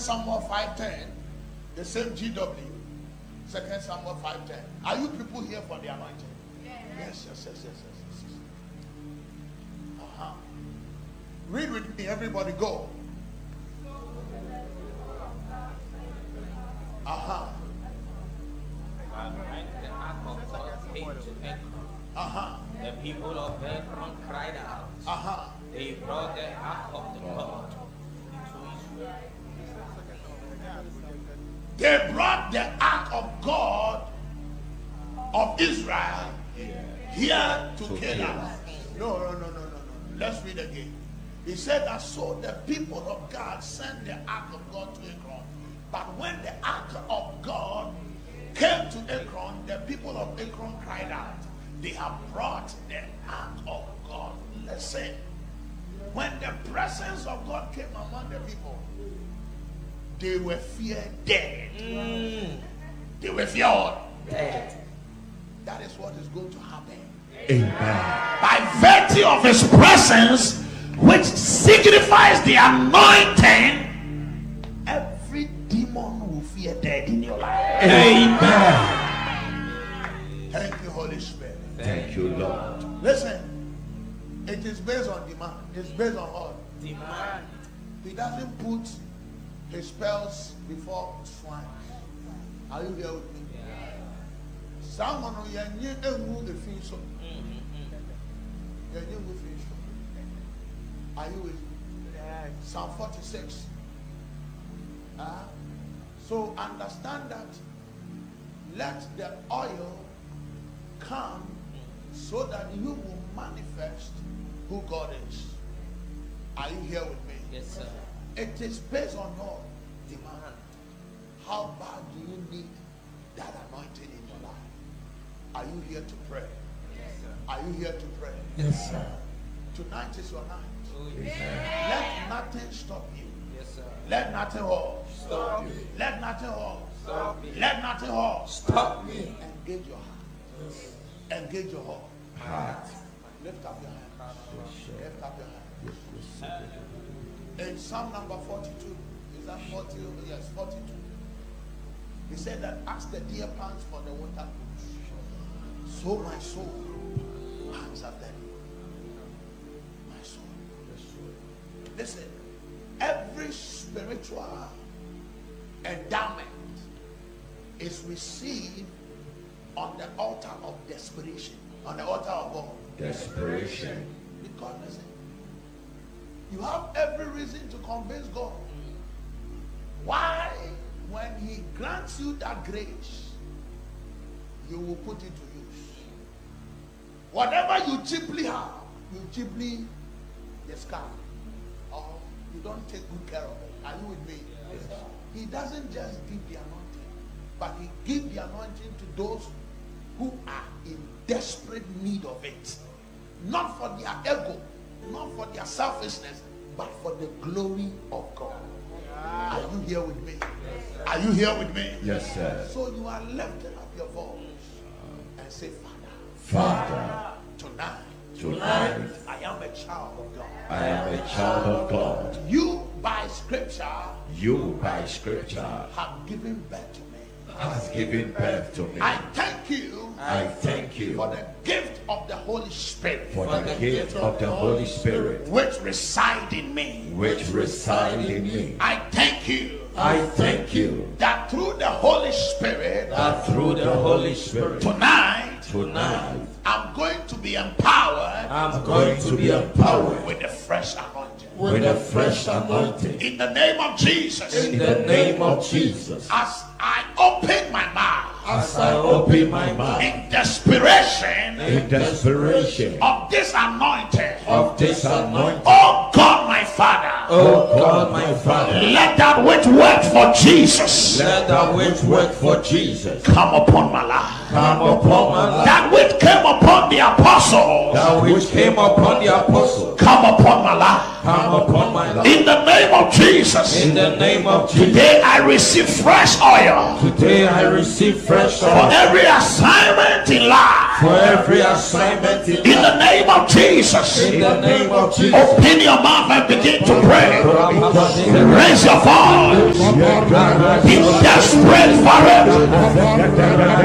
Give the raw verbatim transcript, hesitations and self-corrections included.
Samuel five ten, the same G W. Second Samuel five ten. Are you people here for the anointing? Yes, yes, yes, yes, yes, yes. yes. Uh-huh. Read with me, everybody go. Uh-huh. Uh-huh. The people of Ekron cried out. Uh-huh. They brought the ark of the God into Israel. They brought the ark of God of Israel here to Canaan. No, no, no, no, no, no. Let's read again. He said that so the people of God sent the ark of God to Ekron. But when the ark of God came to Ekron, the people of Ekron cried out. They have brought the ark of God. Listen. When the presence of God came among the people, they were feared dead. Mm. They were feared dead. That is what is going to happen. Amen. By virtue of his presence, which signifies the anointing, every demon will fear dead in your life. Amen. Thank you, Holy Spirit. Thank you, Lord. Listen, it is based on demand. It's based on what? Demand. He doesn't put his spells before swine. Are you here with me? Someone who you knew the fish. You knew the fish. Are you with me? Psalm forty-six. Uh, so understand that. Let the oil come so that you will manifest who God is. Are you here with me? Yes, sir. It is based on your demand. How bad do you need that anointing in your life? Are you here to pray? Yes, sir. Are you here to pray? Yes, sir. Tonight is your night. Oh, yes. Let nothing stop you. Yes, sir. Let nothing hold. Stop me. Let nothing hold. Stop me. Let nothing hold. Stop me. Engage your heart. Engage your heart. Heart. Lift up your hand. Lift up your hand. In Psalm number forty-two, is that forty? Yes, forty-two. He said that as the deer pants for the water brooks, so my soul pants after you. My soul. Listen, every spiritual endowment is received on the altar of desperation. On the altar of what? Desperation. Because listen, you have every reason to convince God. Why? When he grants you that grace, you will put it to use. Whatever you cheaply have, you cheaply discard. Or you don't take good care of it. Are you with me? Yes. He doesn't just give the anointing, but he gives the anointing to those who are in desperate need of it. Not for their ego, not for their selfishness, but for the glory of God. Are you here with me? Are you here with me? Yes, sir. So you are lifting up your voice and say, Father, Father, tonight, tonight I am a child of God. I am a child of God. You, by scripture, You, by scripture, have given birth to me. has given birth to me. I thank you I thank you for the gift of the Holy Spirit, for the gift of the Holy Spirit which reside in me. which reside in me. I thank you I thank you that through the Holy Spirit, that through the Holy Spirit tonight, tonight I'm going to be empowered I'm going to be empowered with the fresh anointing. with a fresh anointing. In the name of Jesus, In the name of Jesus, as I open my mouth as I open my mouth in desperation in desperation of this anointing, of this anointing, oh God, my Father, oh God, my Father, let that which worked for Jesus let that which work for Jesus come upon my life. come upon my life. That which came upon the apostles That which came upon the apostle come upon my life. come upon my life. In the name of Jesus, In the name of Jesus, today I receive fresh oil today I receive fresh for oil every assignment in life. for every assignment in In the life. name of Jesus, In the name of Jesus. open your mouth and begin to pray. Raise your voice. Be desperate for it.